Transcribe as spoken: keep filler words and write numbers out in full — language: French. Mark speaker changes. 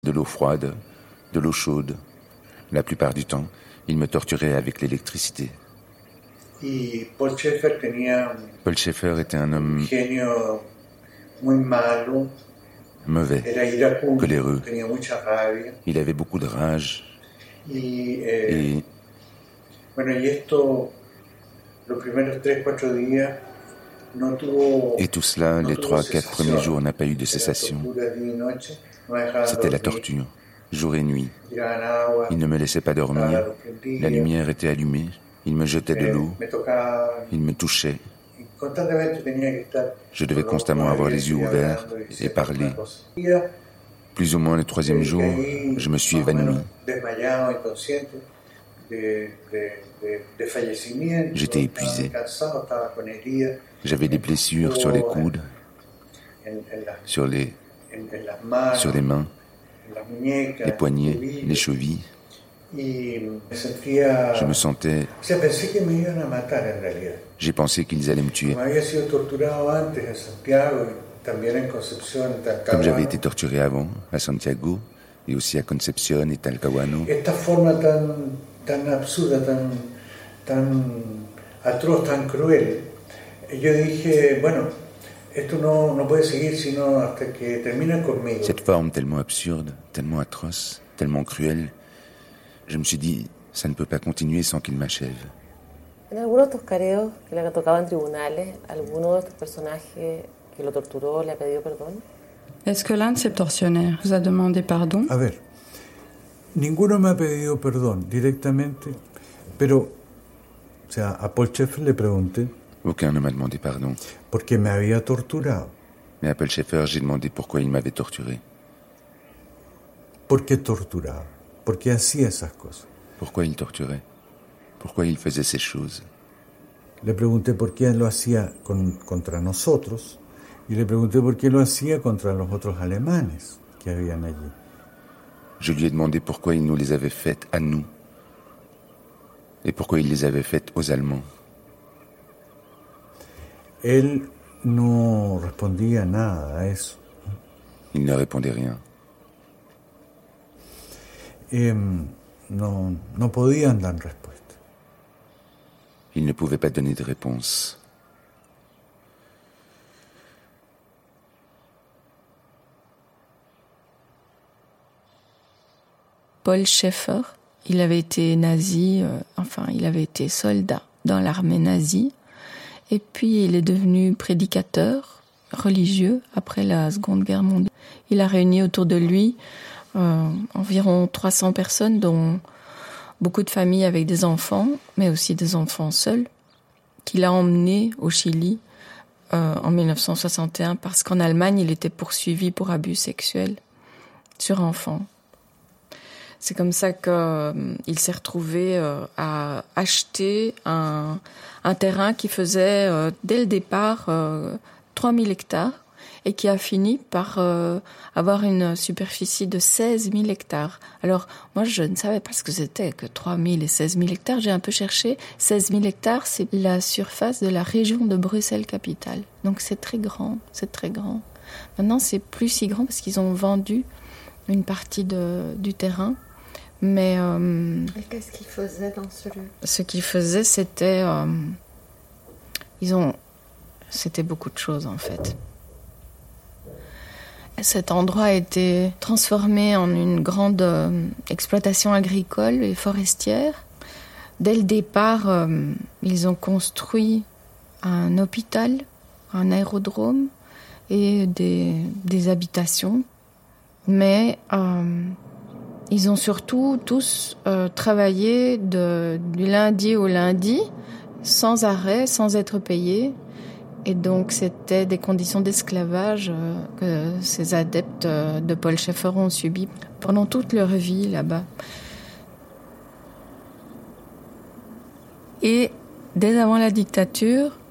Speaker 1: de l'eau froide, de l'eau chaude. La plupart du temps, il me torturait avec l'électricité.
Speaker 2: Y Paul Schaeffer tenía
Speaker 1: Paul Schaeffer était un
Speaker 2: un
Speaker 1: homme
Speaker 2: genio muy malo,
Speaker 1: mauvais,
Speaker 2: era iracundo,
Speaker 1: coléreux.
Speaker 2: tenía mucha rabia.
Speaker 1: Il avait beaucoup de rage
Speaker 2: Y eh,
Speaker 1: et
Speaker 2: bueno, y esto, los primeros tres, cuatro días, no tuvo.
Speaker 1: Et tout cela,
Speaker 2: no
Speaker 1: les
Speaker 2: tuvo
Speaker 1: trois, quatre
Speaker 2: cesación.
Speaker 1: premiers jours, n'a pas eu de
Speaker 2: Era
Speaker 1: cessation.
Speaker 2: tortura día y noche, no me dejaba
Speaker 1: C'était la
Speaker 2: dormir.
Speaker 1: torture, jour et nuit.
Speaker 2: Tiraban agua,
Speaker 1: Il ne me laissait pas dormir.
Speaker 2: la luz prendía,
Speaker 1: La lumière était allumée. Il me jetait de
Speaker 2: me,
Speaker 1: l'eau.
Speaker 2: me tocaban.
Speaker 1: Il me touchait.
Speaker 2: Y constantemente tenía que estar
Speaker 1: Je devais
Speaker 2: con los
Speaker 1: constamment
Speaker 2: ojos
Speaker 1: avoir les yeux
Speaker 2: abiertos y
Speaker 1: ouverts
Speaker 2: hablando y
Speaker 1: et
Speaker 2: diciendo
Speaker 1: parler.
Speaker 2: una cosa. Y ya,
Speaker 1: Plus ou moins le troisième
Speaker 2: eh,
Speaker 1: jour,
Speaker 2: caí
Speaker 1: je me suis
Speaker 2: más o
Speaker 1: évanoui.
Speaker 2: menos desmayado, inconsciente, de, de, de, de fallecimiento.
Speaker 1: J'étais
Speaker 2: Estaba
Speaker 1: épuisé.
Speaker 2: cansado, estaba con heridas
Speaker 1: J'avais des blessures sur les coudes,
Speaker 2: en, en, las,
Speaker 1: sur les,
Speaker 2: en, en las manos,
Speaker 1: sur les mains,
Speaker 2: en las muñecas,
Speaker 1: les poignets,
Speaker 2: en los tobillos.
Speaker 1: les chevilles.
Speaker 2: Y me sentía.
Speaker 1: Je me sentais...
Speaker 2: O sea, pensé que me iban a matar en realidad.
Speaker 1: J'ai pensé qu'ils allaient me tuer.
Speaker 2: Como había sido torturado antes en Santiago y también en Concepción, en Talcahuano.
Speaker 1: Comme j'avais été torturé avant, à Santiago, et aussi à Concepción et Talcahuano.
Speaker 2: Esta forma tan, tan absurda, tan, tan atroz, tan cruel. Yo dije, bueno, esto no, no puede seguir sino hasta que terminen conmigo.
Speaker 1: Cette forme tellement absurde, tellement atroce, tellement cruelle, je me suis dit, ça ne peut pas continuer sans qu'il m'achève.
Speaker 3: En algunos de estos careos que le han tocado en tribunales, alguno de estos personajes que lo torturó le ha pedido perdón.
Speaker 4: Est-ce que l'un de ces tortionnaires vous a demandé pardon?
Speaker 2: A ver, ninguno me ha pedido perdón directamente, pero, o sea, a Paul Schaeffer le pregunté
Speaker 1: Aucun ne m'a demandé pardon.
Speaker 2: por qué me había torturado.
Speaker 1: Mais à Paul Schaeffer, j'ai demandé pourquoi il m'avait torturé.
Speaker 2: ¿Por qué torturaba? ¿Por qué hacía esas cosas?
Speaker 1: Pourquoi il torturait? Pourquoi il faisait ces choses?
Speaker 2: Le pregunté por qué lo hacía con, contra nosotros y le pregunté por qué lo hacía contra los otros alemanes que habían allí.
Speaker 1: Je lui ai demandé pourquoi il nous les avait faites à nous et pourquoi il les avait faites aux Allemands.
Speaker 2: Él no respondía nada a eso.
Speaker 1: Il ne répondait rien.
Speaker 2: Eh, no, no podían dar respuesta.
Speaker 1: Il ne pouvait pas donner de réponse.
Speaker 5: Paul Schaeffer, il avait été nazi, euh, enfin, il avait été soldat dans l'armée nazie. Et puis, il est devenu prédicateur religieux après la Seconde Guerre mondiale. Il a réuni autour de lui euh, environ trois cents personnes, dont beaucoup de familles avec des enfants, mais aussi des enfants seuls, qu'il a emmenés au Chili euh, en dix-neuf cent soixante et un, parce qu'en Allemagne, il était poursuivi pour abus sexuels sur enfants. C'est comme ça qu'il euh, s'est retrouvé euh, à acheter un, un terrain qui faisait, euh, dès le départ, euh, trois mille hectares et qui a fini par euh, avoir une superficie de seize mille hectares. Alors, moi, je ne savais pas ce que c'était que trois mille et seize mille hectares. J'ai un peu cherché. seize mille hectares, c'est la surface de la région de Bruxelles-Capitale. Donc, c'est très grand, c'est très grand. Maintenant, c'est plus si grand parce qu'ils ont vendu une partie de, du terrain. Mais euh,
Speaker 3: Et qu'est-ce qu'ils faisaient dans ce lieu?
Speaker 5: Ce qu'ils faisaient, c'était... Euh, ils ont... C'était beaucoup de choses, en fait. Cet endroit a été transformé en une grande euh, exploitation agricole et forestière. Dès le départ, euh, ils ont construit un hôpital, un aérodrome et des, des habitations. Mais... Euh, Ils ont surtout tous euh, travaillé de, du lundi au lundi, sans arrêt, sans être payés. Et donc, c'était des conditions d'esclavage euh, que ces adeptes euh, de Paul Schaeffer ont subies pendant toute leur vie là-bas. Et dès avant la dictature,